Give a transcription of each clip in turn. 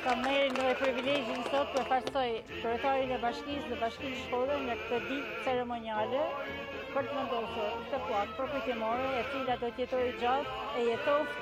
Kam merë në privilegjin sot të farsoj kryetarin e bashkisë dhe bashkinë Shkodër në këtë ditë ceremoniale për të vendosur këtë plakë përkujtimore e cila do të jetojë gjatë e jetoft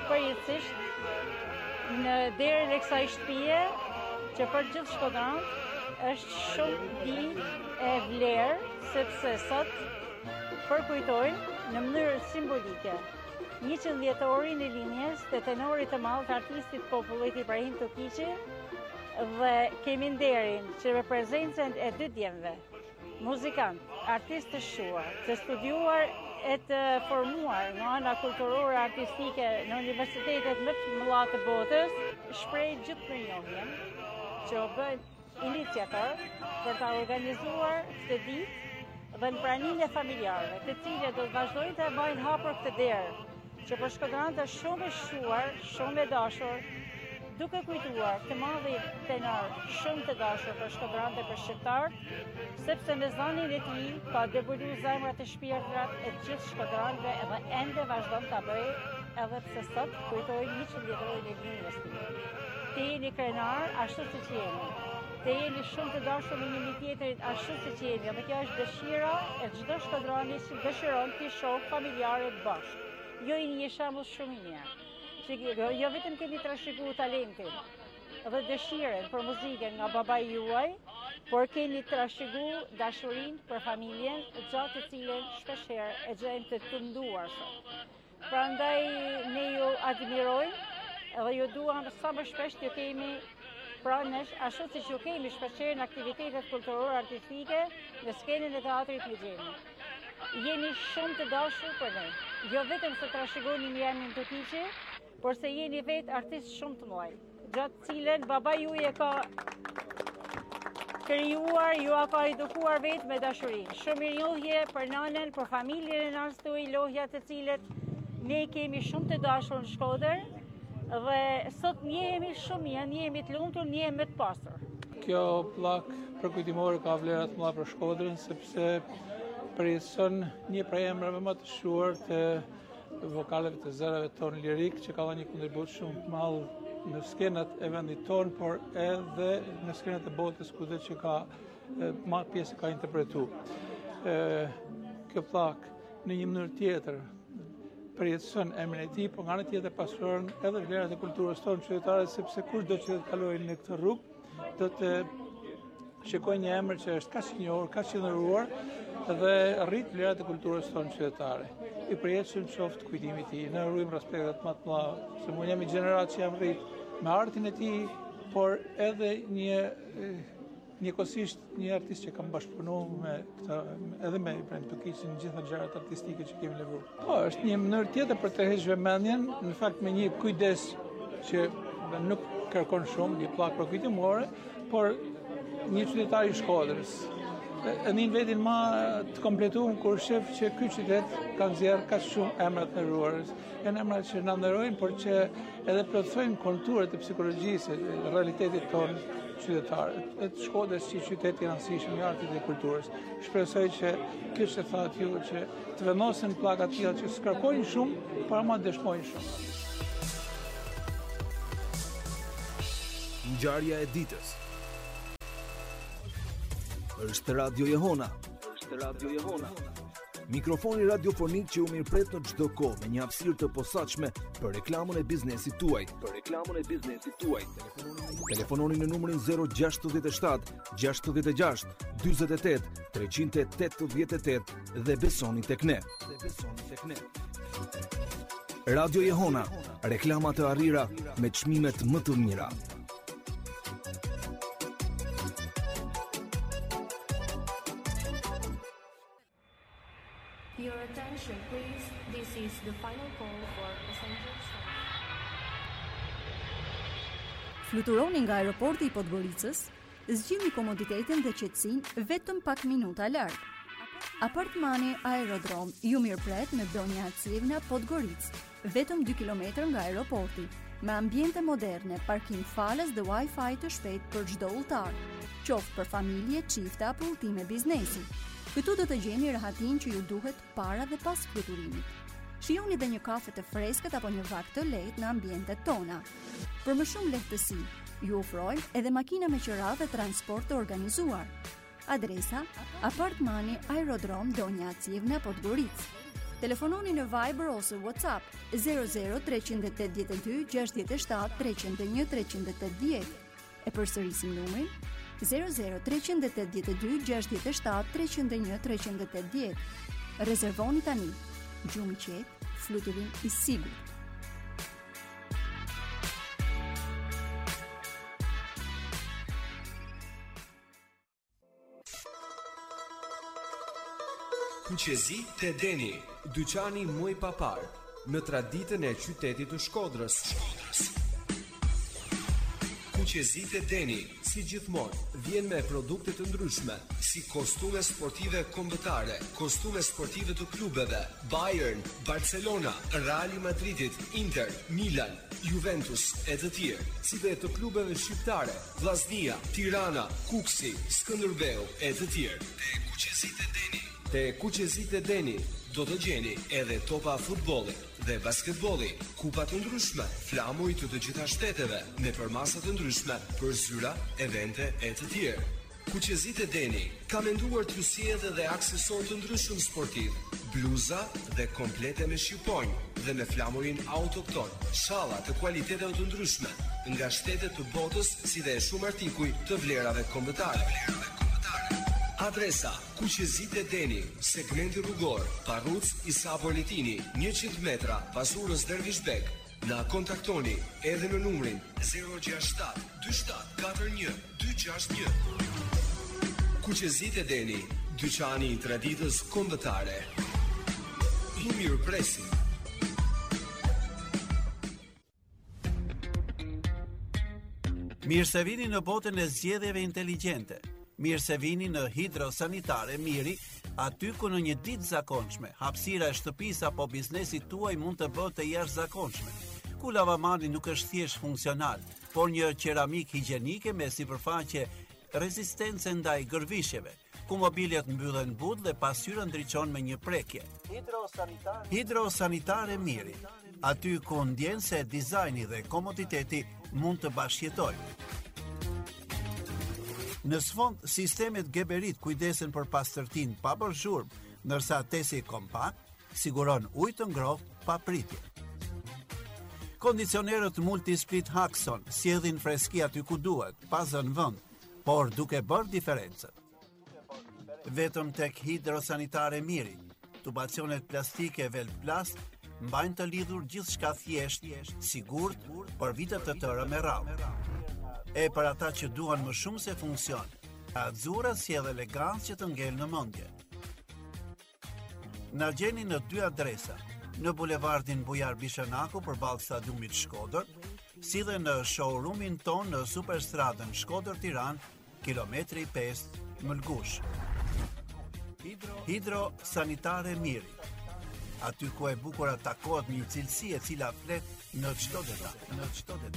përjetësisht në derën e kësaj shtëpie që për gjithë shkodranët është shumë ditë e vlerë sepse sot përkujtojnë në mënyrë simbolike 100 vjetorin e linjes të tenorit të madh të artistit popullit Ibrahim Tukiqi dhe kemi nderin që me prezencën e 2 djemve, muzikant, artist të shuar, të studiuar e të formuar në ana kulturore artistike në universitetet më të mëdha të botës, shpreh gjithë përnjohjen që u bë iniciator për ta organizuar këtë ditë dhe në praninë e familjarëve, të cilët do të vazhdojnë të bëjnë hapur këtë derë, që për shkodranët është shumë e shuar, shumë e dashur, duke kujtuar të madhin tenor shumë të dashur për shkodranët e për shqiptarët, sepse me zanin e tij ka debuluar zemrat e shpirtrat e gjithë shkodranëve edhe ende vazhdon ta bëjë, edhe pse sot kujtojnë 100 vjetorin e linjes tij. Të jeni krenar ashtu siç jeni. Të jeni shumë të dashur me njëri tjetrin ashtu siç jeni, dhe kjo është dëshira e çdo shkodrani që dëshiron të shohë familjarët bashkë. Jo i një shembull shumë i mirë, që jo vetëm keni trashëguar talentin dhe dëshirën për muzikën nga babai juaj, por keni trashëguar dashurinë për familjen, gjatë të cilën shpeshherë e gjejmë të tunduar sot. Prandaj ne ju admirojmë dhe ju duam sa më shpesh të kemi pranë nesh, ashtu siç ju kemi shpeshherë në aktivitetet kulturore artistike në skenën e teatrit Mexheni. Jeni shumë të dashur për ne. Jo vetëm se trashëgoni një emrin Tukiqi, por se jeni vetë artist shumë të mëdhenj, gjatë cilën babai juaj e ka krijuar, ju ka edukuar vetë me dashuri. Shumë mirënjohje për nanën, për familjen e nanës tuaj, lohja të cilët ne kemi shumë të dashur në Shkodër dhe sot njehemi shumë mirë, njehemi të lumtur, njehemi të pastër. Kjo plakë përkujtimore ka vlera të mëdha për Shkodrën sepse përjetëson një prej emrave më të shuar të vokaleve të zërave tonë lirik, që ka dhënë një kontribut shumë të madh në skenat e vendit tonë, por edhe në skenat e botës kudo që ka marrë pjesë ka interpretuar. Kjo plakë në një mënyrë tjetër përjetëson emrin e tij, por nga ana tjetër pasuron edhe vlerat e kulturës tonë qytetare, sepse kushdo që të kalojë në këtë rrugë do të shikojë një emër që është kaq i njohur, kaq i nderuar dhe rrit vlerat e kulturës tonë qytetare. I përjetshëm qoftë kujtimi i tij, ne urojmë respektet më të mëdha, se unë jam i gjenerat që jam rrit me artin e tij, por edhe njëkohësisht një artist që kam bashkëpunuar me këtë, edhe me Ibrahim Tukiqin në gjitha gjërat artistike që kemi lëvruar. Po, është një mënyrë tjetër për të hequr vëmendjen, në fakt me një kujdes që nuk kërkon shumë, një plakë përkujtimore, por një qytetar i Shkodrës. E një vetin ma të kompletuar kur shef që ky qytet ka nxjerrë kaq shumë emra të nderuar. Janë emra që na nderojnë, por që edhe plotësojnë konturet e psikologjisë, e realitetit tonë qytetar, e të Shkodrës si qytet i rëndësishëm i artit dhe kulturës. Shpresoj që kjo që thatë ju që të vendosen plaka të tilla që s'kërkojnë shumë, por ama dëshmojnë shumë. Ngjarja e ditës. Është Radio Jehona. Mikrofoni radiofonik që u mirëpret në çdo kohë me një hapësirë të posaçme për reklamën e biznesit tuaj. Telefononi në numrin 067 66 48 388 dhe besoni tek ne. Radio Jehona, reklama të arrira me çmimet më të mira. Your attention, please. This is the final call for passengers. Fluturoni nga aeroporti i Podgoricës, zgjidhni komoditetin dhe qetësinë vetëm pak minuta larg. Apartmani Aerodrom ju mirëpret me Donja Acivna Podgoricë, vetëm 2 kilometër nga aeroporti, me ambiente moderne, parkim falas dhe Wi-Fi të shpejt për çdo udhëtar, qoftë për familje, çifte apo udhëtime biznesi. Këtu do të gjeni rahatin që ju duhet para dhe pas fluturimit. Shijoni dhe një kafe të freskët apo një vak të lehtë në ambientet tona. Për më shumë lehtësi, Ju ofrojmë edhe makina me qira dhe transport të organizuar. Adresa: Apartmani Aerodrom Donja Acivna, Podgoricë. Telefononi në Viber ose WhatsApp 00 382 67 301 380. E përsërisim numrin 00 382 67 301 380. Rezervoni tani. Gjumë i qetë, fluturim i sigurt. Kuqezi te Deni, dyqani muj papar, në traditën e qytetit të Shkodrës. Kuqezi te Deni, si gjithmonë, vjen me produkte të ndryshme, si kostume sportive kombëtare, kostume sportive të klubeve, Bayern, Barcelona, Real Madridit, Inter, Milan, Juventus e të tjerë, si dhe të klubeve shqiptare, Vllaznia, Tirana, Kuksi, Skënderbeu e të tjerë. Te Kuqezit e Deni do të gjeni edhe topa futbolli dhe basketbolli, kupa të ndryshme, flamuj të gjitha shteteve, me përmasa të ndryshme për zyra, evente e të tjerë. Kuqezit e Deni ka menduar t'ju sjellë edhe aksesor të ndryshëm sportiv, bluza dhe komplete me shqiponjë dhe me flamurin autokton, shalla të kualiteteve të ndryshme, nga shtetet të botës si dhe shumë artikuj të vlerave kombëtare. Adresa: Kuqezit e Deni, segmenti rrugor, Parruc Isa Bolitini, 100 metra pas urës Dervishbek. Na kontaktoni edhe në numrin 067 27 41 261. Kuqezit e Deni, dyqani i traditës kombëtare. I mirëpresim. Mirë se vini në botën e zgjedhjeve inteligjente. Mirë se vini në Hidrosanitare Miri, aty ku në një ditë zakonshme, hapësira e shtëpisë apo biznesit tuaj mund të bëhet e jashtëzakonshme. Ku lavamani nuk është thjesht funksional, por një qeramik higjienike me sipërfaqe rezistence ndaj gërvishjeve, ku mobiljet mbyllen butë dhe pasqyra ndriçon me një prekje. Hidrosanitare Miri, aty ku ndjen se dizajni dhe komoditeti mund të bashkëjetojnë. Në sfond, sistemet Geberit kujdesen për pastërtinë pa bërë zhurmë, ndërsa tesi kompakt siguron ujë të ngrohtë pa pritje. Kondicionerët Multisplit Haxon sjellin freski aty ku duhet, pa zënë vend, por duke bërë diferencën. Vetëm tek Hidrosanitare Miri, tubacionet plastike Velplast mbajnë të lidhur gjithçka thjesht, sigurt për vite të tëra me radhë. E për ata që duan më shumë se funksion, Azura sjell elegancë që të ngel në mendje. Na gjeni në 2 adresa, në bulevardin Bujar Bishanaku përballë stadiumit Shkodër, si dhe në showroomin ton në Superstradën Shkodër-Tiranë, kilometri 5 Mëlgush. Hidrosanitare Miri, aty ku e bukur takohet një cilësi e cila flet në çdo detaj.